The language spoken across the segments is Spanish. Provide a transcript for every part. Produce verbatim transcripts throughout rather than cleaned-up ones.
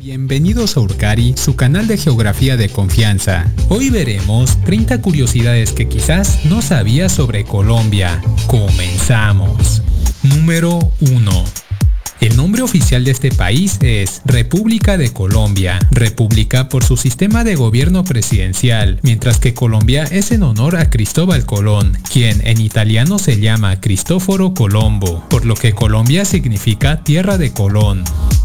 Bienvenidos a Urcari, su canal de geografía de confianza. Hoy veremos treinta curiosidades que quizás no sabías sobre Colombia. Comenzamos. Número uno. El nombre oficial de este país es República de Colombia, república por su sistema de gobierno presidencial, mientras que Colombia es en honor a Cristóbal Colón, quien en italiano se llama Cristoforo Colombo, por lo que Colombia significa tierra de Colón.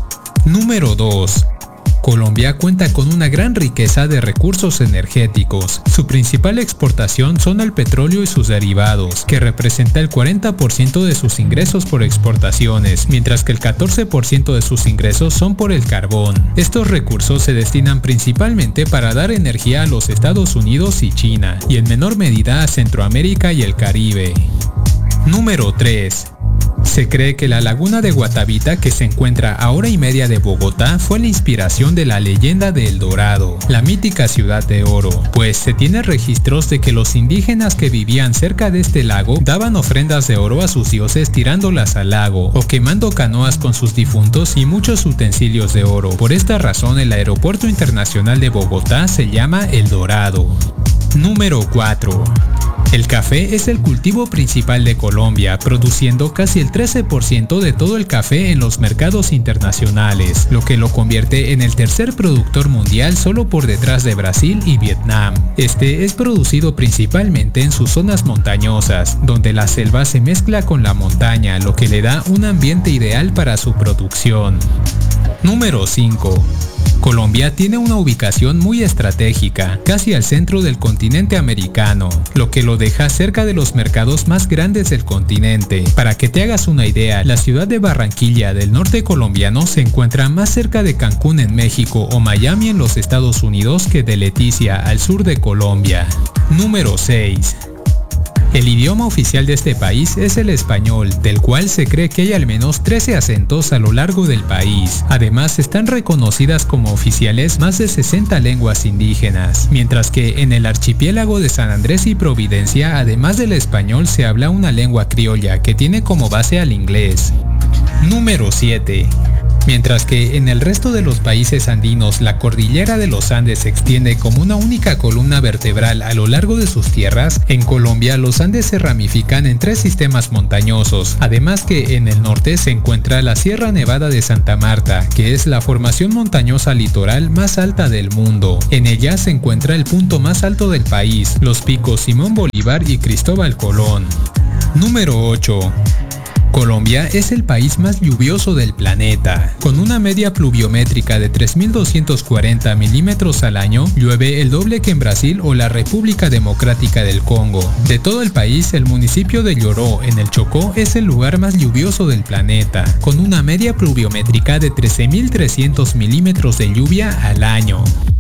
Número dos. Colombia cuenta con una gran riqueza de recursos energéticos. Su principal exportación son el petróleo y sus derivados, que representa el cuarenta por ciento de sus ingresos por exportaciones, mientras que el catorce por ciento de sus ingresos son por el carbón. Estos recursos se destinan principalmente para dar energía a los Estados Unidos y China, y en menor medida a Centroamérica y el Caribe. Número tres. Se cree que la laguna de Guatavita, que se encuentra a hora y media de Bogotá, fue la inspiración de la leyenda de El Dorado, la mítica ciudad de oro, pues se tienen registros de que los indígenas que vivían cerca de este lago daban ofrendas de oro a sus dioses tirándolas al lago, o quemando canoas con sus difuntos y muchos utensilios de oro. Por esta razón el aeropuerto internacional de Bogotá se llama El Dorado. Número cuatro. El café es el cultivo principal de Colombia, produciendo casi el trece por ciento de todo el café en los mercados internacionales, lo que lo convierte en el tercer productor mundial solo por detrás de Brasil y Vietnam. Este es producido principalmente en sus zonas montañosas, donde la selva se mezcla con la montaña, lo que le da un ambiente ideal para su producción. Número cinco. Colombia tiene una ubicación muy estratégica, casi al centro del continente americano, lo que lo deja cerca de los mercados más grandes del continente. Para que te hagas una idea, la ciudad de Barranquilla del norte colombiano se encuentra más cerca de Cancún en México o Miami en los Estados Unidos que de Leticia al sur de Colombia. Número seis. El idioma oficial de este país es el español, del cual se cree que hay al menos trece acentos a lo largo del país. Además, están reconocidas como oficiales más de sesenta lenguas indígenas, mientras que en el archipiélago de San Andrés y Providencia, además del español, se habla una lengua criolla que tiene como base al inglés. Número siete. Mientras que en el resto de los países andinos la cordillera de los Andes se extiende como una única columna vertebral a lo largo de sus tierras, en Colombia los Andes se ramifican en tres sistemas montañosos, además que en el norte se encuentra la Sierra Nevada de Santa Marta, que es la formación montañosa litoral más alta del mundo. En ella se encuentra el punto más alto del país, los picos Simón Bolívar y Cristóbal Colón. Número ocho. Colombia es el país más lluvioso del planeta. Con una media pluviométrica de tres mil doscientos cuarenta milímetros al año, llueve el doble que en Brasil o la República Democrática del Congo. De todo el país, el municipio de Lloró, en el Chocó, es el lugar más lluvioso del planeta, con una media pluviométrica de trece mil trescientos milímetros de lluvia al año.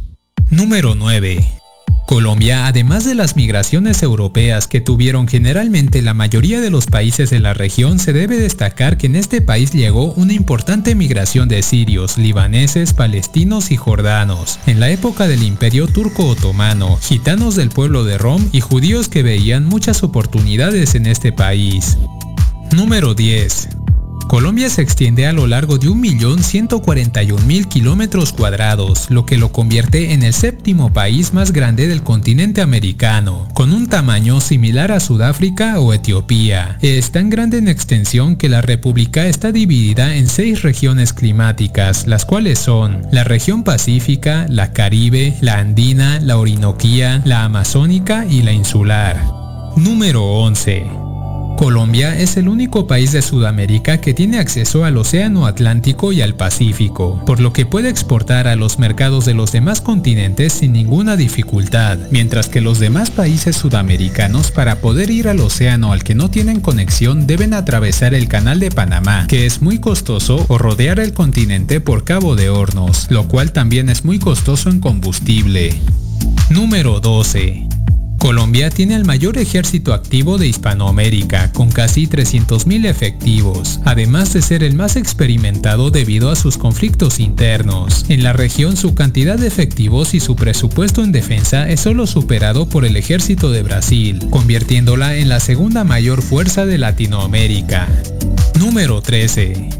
Número nueve. Colombia, además de las migraciones europeas que tuvieron generalmente la mayoría de los países de la región, se debe destacar que en este país llegó una importante migración de sirios, libaneses, palestinos y jordanos. En la época del Imperio Turco Otomano, gitanos del pueblo de Rom y judíos que veían muchas oportunidades en este país. Número diez. Colombia se extiende a lo largo de un millón ciento cuarenta y un mil kilómetros cuadrados, lo que lo convierte en el séptimo país más grande del continente americano, con un tamaño similar a Sudáfrica o Etiopía. Es tan grande en extensión que la república está dividida en seis regiones climáticas, las cuales son la región pacífica, la Caribe, la andina, la orinoquía, la amazónica y la insular. Número once. Colombia es el único país de Sudamérica que tiene acceso al Océano Atlántico y al Pacífico, por lo que puede exportar a los mercados de los demás continentes sin ninguna dificultad, mientras que los demás países sudamericanos para poder ir al océano al que no tienen conexión deben atravesar el Canal de Panamá, que es muy costoso, o rodear el continente por Cabo de Hornos, lo cual también es muy costoso en combustible. Número doce. Colombia tiene el mayor ejército activo de Hispanoamérica, con casi trescientos mil efectivos, además de ser el más experimentado debido a sus conflictos internos. En la región, su cantidad de efectivos y su presupuesto en defensa es solo superado por el ejército de Brasil, convirtiéndola en la segunda mayor fuerza de Latinoamérica. Número trece.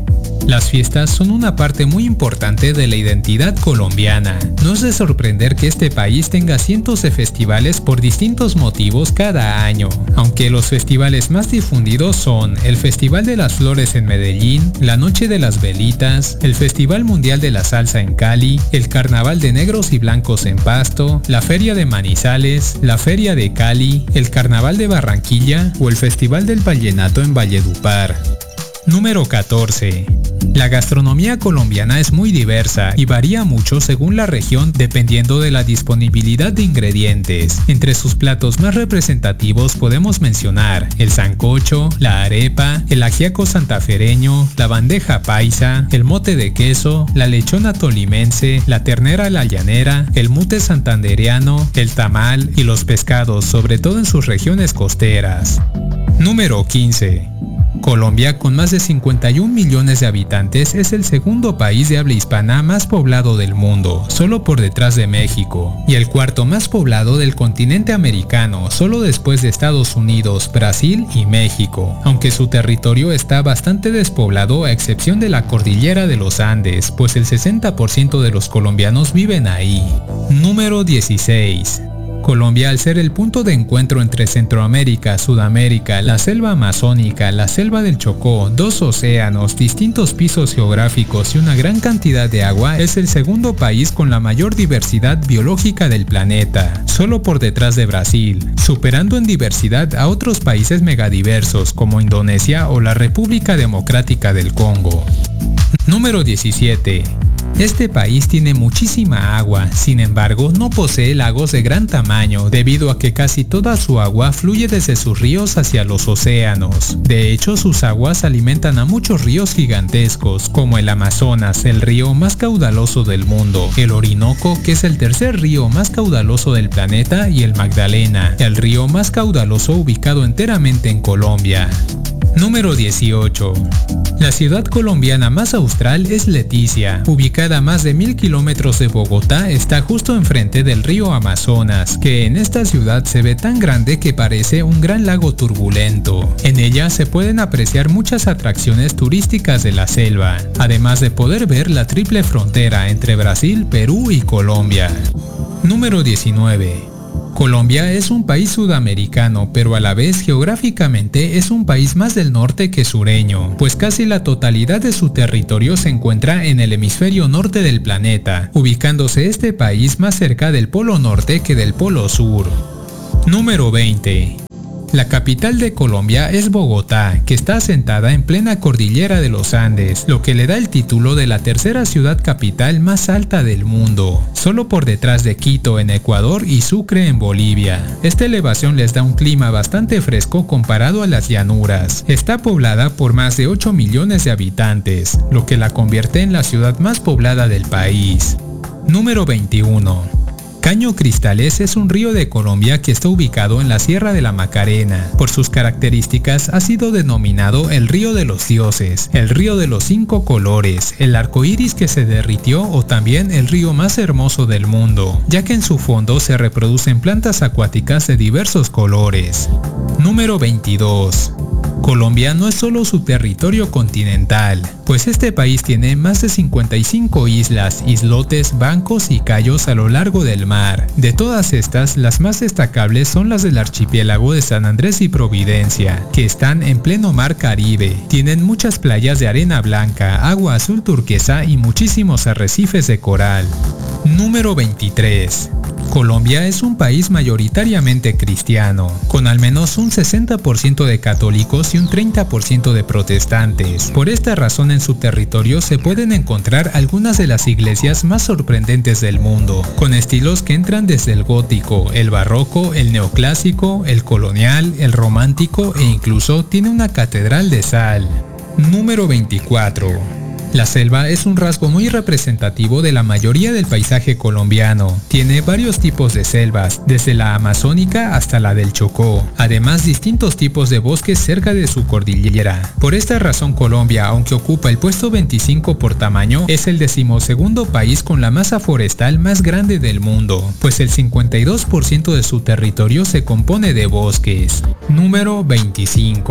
Las fiestas son una parte muy importante de la identidad colombiana. No es de sorprender que este país tenga cientos de festivales por distintos motivos cada año, aunque los festivales más difundidos son el Festival de las Flores en Medellín, la Noche de las Velitas, el Festival Mundial de la Salsa en Cali, el Carnaval de Negros y Blancos en Pasto, la Feria de Manizales, la Feria de Cali, el Carnaval de Barranquilla o el Festival del Vallenato en Valledupar. Número catorce. La gastronomía colombiana es muy diversa y varía mucho según la región dependiendo de la disponibilidad de ingredientes. Entre sus platos más representativos podemos mencionar el sancocho, la arepa, el ajiaco santafereño, la bandeja paisa, el mote de queso, la lechona tolimense, la ternera a la llanera, el mute santandereano, el tamal y los pescados, sobre todo en sus regiones costeras. Número quince. Colombia, con más de cincuenta y un millones de habitantes, es el segundo país de habla hispana más poblado del mundo, solo por detrás de México, y el cuarto más poblado del continente americano, solo después de Estados Unidos, Brasil y México, aunque su territorio está bastante despoblado a excepción de la cordillera de los Andes, pues el sesenta por ciento de los colombianos viven ahí. Número dieciséis. Colombia, al ser el punto de encuentro entre Centroamérica, Sudamérica, la selva amazónica, la selva del Chocó, dos océanos, distintos pisos geográficos y una gran cantidad de agua, es el segundo país con la mayor diversidad biológica del planeta, solo por detrás de Brasil, superando en diversidad a otros países megadiversos como Indonesia o la República Democrática del Congo. Número diecisiete. Este país tiene muchísima agua, sin embargo no posee lagos de gran tamaño debido a que casi toda su agua fluye desde sus ríos hacia los océanos. De hecho, sus aguas alimentan a muchos ríos gigantescos como el Amazonas, el río más caudaloso del mundo, el Orinoco, que es el tercer río más caudaloso del planeta, y el Magdalena, el río más caudaloso ubicado enteramente en Colombia. Número dieciocho. La ciudad colombiana más austral es Leticia. Ubicada a más de mil kilómetros de Bogotá, está justo enfrente del río Amazonas, que en esta ciudad se ve tan grande que parece un gran lago turbulento. En ella se pueden apreciar muchas atracciones turísticas de la selva, además de poder ver la triple frontera entre Brasil, Perú y Colombia. Número diecinueve. Colombia es un país sudamericano, pero a la vez geográficamente es un país más del norte que sureño, pues casi la totalidad de su territorio se encuentra en el hemisferio norte del planeta, ubicándose este país más cerca del polo norte que del polo sur. Número veinte. La capital de Colombia es Bogotá, que está asentada en plena cordillera de los Andes, lo que le da el título de la tercera ciudad capital más alta del mundo, solo por detrás de Quito en Ecuador y Sucre en Bolivia. Esta elevación les da un clima bastante fresco comparado a las llanuras. Está poblada por más de ocho millones de habitantes, lo que la convierte en la ciudad más poblada del país. Número veintiuno. Caño Cristales es un río de Colombia que está ubicado en la Sierra de la Macarena. Por sus características ha sido denominado el río de los dioses, el río de los cinco colores, el arco iris que se derritió o también el río más hermoso del mundo, ya que en su fondo se reproducen plantas acuáticas de diversos colores. Número veintidós. Colombia no es solo su territorio continental, pues este país tiene más de cincuenta y cinco islas, islotes, bancos y cayos a lo largo del mar. De todas estas, las más destacables son las del archipiélago de San Andrés y Providencia, que están en pleno mar Caribe. Tienen muchas playas de arena blanca, agua azul turquesa y muchísimos arrecifes de coral. Número veintitrés. Colombia es un país mayoritariamente cristiano, con al menos un sesenta por ciento de católicos y un treinta por ciento de protestantes. Por esta razón en su territorio se pueden encontrar algunas de las iglesias más sorprendentes del mundo, con estilos que entran desde el gótico, el barroco, el neoclásico, el colonial, el romántico e incluso tiene una catedral de sal. Número veinticuatro. La selva es un rasgo muy representativo de la mayoría del paisaje colombiano. Tiene varios tipos de selvas, desde la amazónica hasta la del Chocó, además distintos tipos de bosques cerca de su cordillera. Por esta razón Colombia, aunque ocupa el puesto veinticinco por tamaño, es el decimosegundo país con la masa forestal más grande del mundo, pues el cincuenta y dos por ciento de su territorio se compone de bosques. Número veinticinco.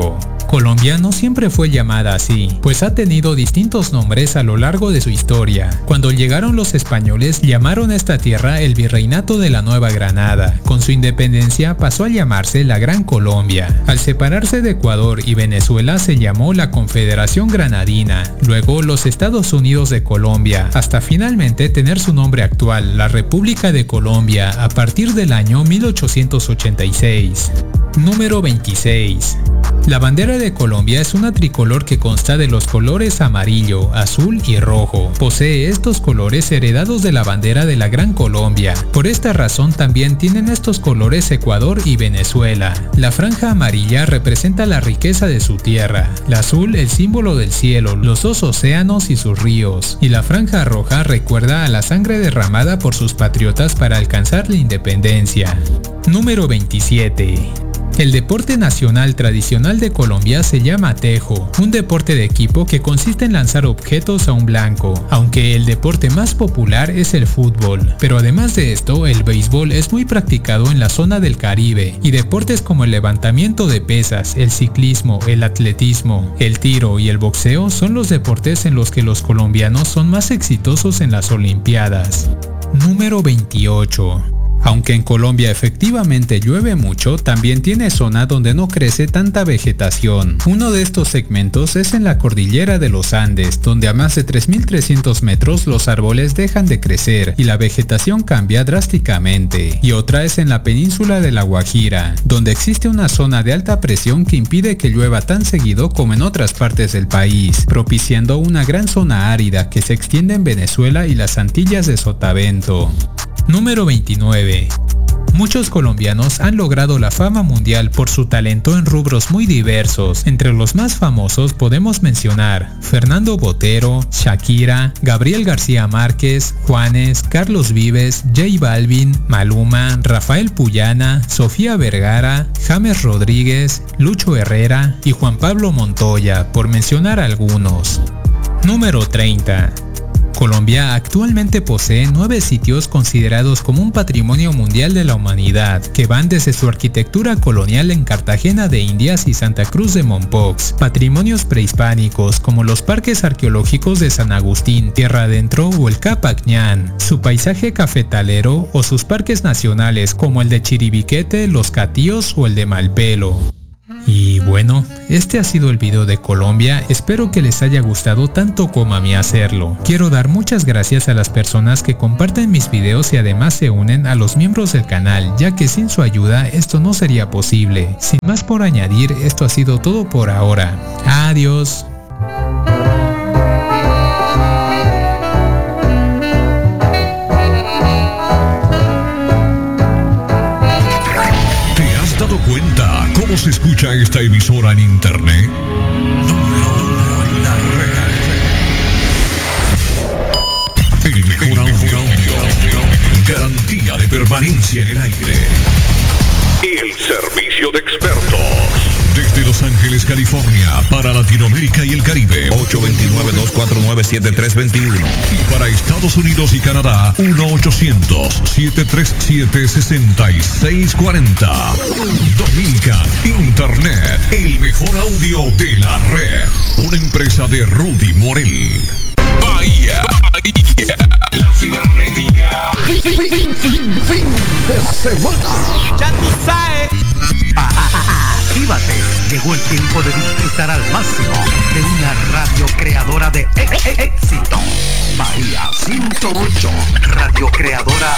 Colombia no siempre fue llamada así, pues ha tenido distintos nombres a lo largo de su historia. Cuando llegaron los españoles, llamaron a esta tierra el Virreinato de la Nueva Granada. Con su independencia pasó a llamarse la Gran Colombia. Al separarse de Ecuador y Venezuela se llamó la Confederación Granadina, luego los Estados Unidos de Colombia, hasta finalmente tener su nombre actual, la República de Colombia, a partir del año mil ochocientos ochenta y seis. Número veintiséis. La bandera de Colombia es una tricolor que consta de los colores amarillo, azul y rojo. Posee estos colores heredados de la bandera de la Gran Colombia. Por esta razón también tienen estos colores Ecuador y Venezuela. La franja amarilla representa la riqueza de su tierra, la azul el símbolo del cielo, los dos océanos y sus ríos, y la franja roja recuerda a la sangre derramada por sus patriotas para alcanzar la independencia. Número veintisiete. El deporte nacional tradicional de Colombia se llama tejo, un deporte de equipo que consiste en lanzar objetos a un blanco, aunque el deporte más popular es el fútbol. Pero además de esto, el béisbol es muy practicado en la zona del Caribe, y deportes como el levantamiento de pesas, el ciclismo, el atletismo, el tiro y el boxeo son los deportes en los que los colombianos son más exitosos en las Olimpiadas. Número veintiocho. Aunque en Colombia efectivamente llueve mucho, también tiene zona donde no crece tanta vegetación. Uno de estos segmentos es en la cordillera de los Andes, donde a más de tres mil trescientos metros los árboles dejan de crecer y la vegetación cambia drásticamente. Y otra es en la península de La Guajira, donde existe una zona de alta presión que impide que llueva tan seguido como en otras partes del país, propiciando una gran zona árida que se extiende en Venezuela y las Antillas de Sotavento. Número veintinueve. Muchos colombianos han logrado la fama mundial por su talento en rubros muy diversos. Entre los más famosos podemos mencionar Fernando Botero, Shakira, Gabriel García Márquez, Juanes, Carlos Vives, J Balvin, Maluma, Rafael Puyana, Sofía Vergara, James Rodríguez, Lucho Herrera y Juan Pablo Montoya, por mencionar algunos. Número treinta. Colombia actualmente posee nueve sitios considerados como un patrimonio mundial de la humanidad, que van desde su arquitectura colonial en Cartagena de Indias y Santa Cruz de Mompox, patrimonios prehispánicos como los parques arqueológicos de San Agustín, Tierra Adentro o el Capañán, su paisaje cafetalero o sus parques nacionales como el de Chiribiquete, Los Catíos o el de Malpelo. Y bueno, este ha sido el video de Colombia, espero que les haya gustado tanto como a mí hacerlo. Quiero dar muchas gracias a las personas que comparten mis videos y además se unen a los miembros del canal, ya que sin su ayuda esto no sería posible. Sin más por añadir, esto ha sido todo por ahora. Adiós. ¿Te has dado cuenta cómo se escucha esta emisora en internet? El mejor audio, garantía de permanencia en el aire. Y el servicio de expertos. Desde Los Ángeles, California, para Latinoamérica y el Caribe, ocho dos nueve, dos cuatro nueve, siete tres dos uno. Y para Estados Unidos y Canadá, uno ochocientos, siete tres siete, seis seis cuatro cero. Dominican Internet, el mejor audio de la red. Una empresa de Rudy Morel. Bahía, Bahía, la cibernética. Fin, fin, fin, fin, fin de semana. Ya tú sabes. Actívate. Llegó el tiempo de disfrutar al máximo de una radio creadora de éxito. Bahía ciento ocho, radio creadora